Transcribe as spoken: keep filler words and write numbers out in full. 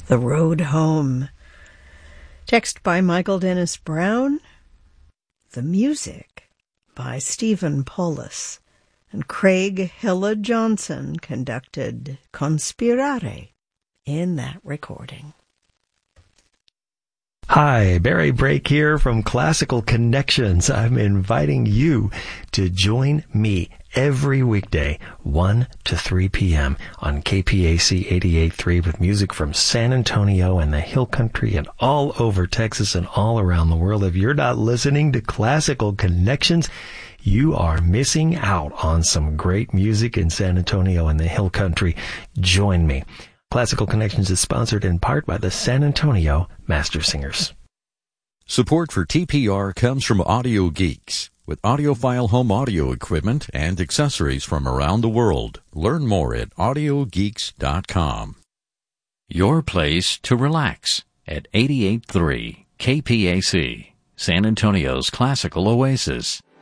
The Road Home. Text by Michael Dennis Brown. The music by Stephen Paulus. And Craig Hilla Johnson conducted Conspirare in that recording. Hi, Barry Brake here from Classical Connections. I'm inviting you to join me every weekday, one to three p.m. on K P A C eighty-eight point three with music from San Antonio and the Hill Country and all over Texas and all around the world. If you're not listening to Classical Connections, you are missing out on some great music in San Antonio and the Hill Country. Join me. Classical Connections is sponsored in part by the San Antonio Master Singers. Support for T P R comes from Audio Geeks, with audiophile home audio equipment and accessories from around the world. Learn more at audio geeks dot com. Your place to relax at eighty-eight point three K P A C, San Antonio's classical oasis.